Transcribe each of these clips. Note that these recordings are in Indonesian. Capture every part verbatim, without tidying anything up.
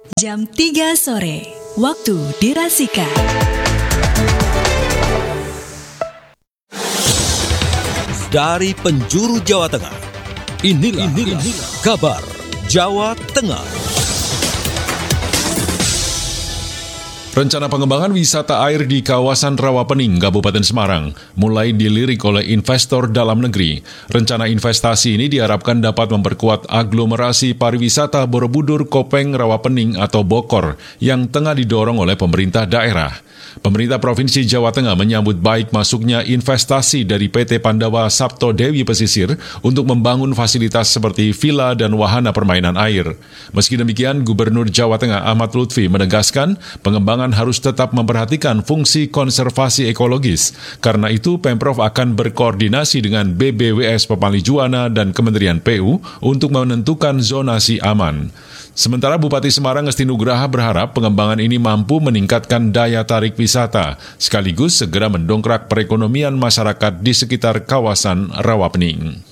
Jam tiga sore, waktu dirasika. Dari penjuru Jawa Tengah, inilah, inilah, inilah kabar Jawa Tengah. Rencana pengembangan wisata air di kawasan Rawapening, Kabupaten Semarang, mulai dilirik oleh investor dalam negeri. Rencana investasi ini diharapkan dapat memperkuat aglomerasi pariwisata Borobudur Kopeng Rawapening atau Bokor yang tengah didorong oleh pemerintah daerah. Pemerintah Provinsi Jawa Tengah menyambut baik masuknya investasi dari P T Pandawa Sapto Dewi Pesisir untuk membangun fasilitas seperti villa dan wahana permainan air. Meski demikian, Gubernur Jawa Tengah Ahmad Lutfi menegaskan pengembangan harus tetap memperhatikan fungsi konservasi ekologis. Karena itu, Pemprov akan berkoordinasi dengan B B W S Pepali Juwana dan Kementerian P U untuk menentukan zonasi aman. Sementara Bupati Semarang Ngesti Nugraha berharap pengembangan ini mampu meningkatkan daya tarik wisata, sekaligus segera mendongkrak perekonomian masyarakat di sekitar kawasan Rawapening.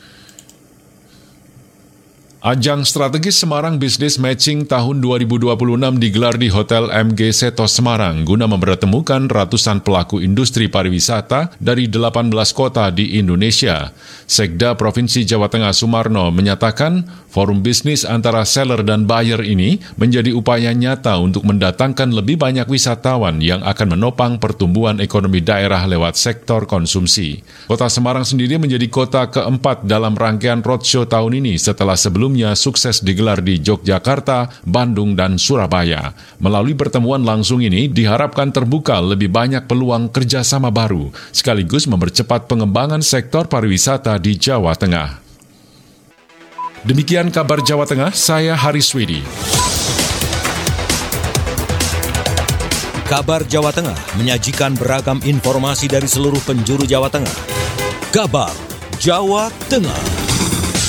Ajang strategis Semarang Business Matching tahun dua ribu dua puluh enam digelar di Hotel M G Setos Semarang guna mempertemukan ratusan pelaku industri pariwisata dari delapan belas kota di Indonesia. Sekda Provinsi Jawa Tengah Sumarno menyatakan forum bisnis antara seller dan buyer ini menjadi upaya nyata untuk mendatangkan lebih banyak wisatawan yang akan menopang pertumbuhan ekonomi daerah lewat sektor konsumsi. Kota Semarang sendiri menjadi kota keempat dalam rangkaian roadshow tahun ini setelah sebelum sukses digelar di Yogyakarta, Bandung, dan Surabaya. Melalui pertemuan langsung ini diharapkan terbuka lebih banyak peluang kerjasama baru, sekaligus mempercepat pengembangan sektor pariwisata di Jawa Tengah. Demikian kabar Jawa Tengah, saya Haris Widi. Kabar Jawa Tengah menyajikan beragam informasi dari seluruh penjuru Jawa Tengah. Kabar Jawa Tengah.